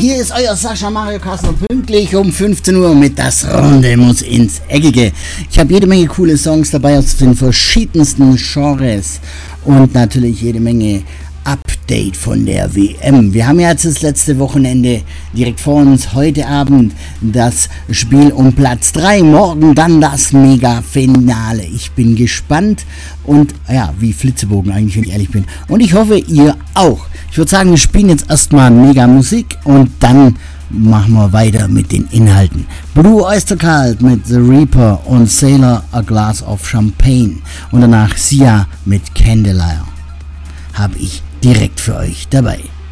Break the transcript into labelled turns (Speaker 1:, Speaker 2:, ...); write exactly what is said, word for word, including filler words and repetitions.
Speaker 1: hier ist euer Sascha Mario Kastner pünktlich um fünfzehn Uhr mit Das Runde muss ins Eckige. Ich habe jede Menge coole Songs dabei aus den verschiedensten Genres und natürlich jede Menge Update von der W M. Wir haben ja jetzt das letzte Wochenende direkt vor uns. Heute Abend das Spiel um Platz drei. Morgen dann das Mega-Finale. Ich bin gespannt und ja, wie Flitzebogen eigentlich, wenn ich ehrlich bin. Und ich hoffe, ihr auch. Ich würde sagen, wir spielen jetzt erstmal Mega-Musik und dann machen wir weiter mit den Inhalten. Blue Oyster Cult mit The Reaper und Sailor A Glass of Champagne. Und danach Sia mit Candelier. Habe ich direkt für euch dabei.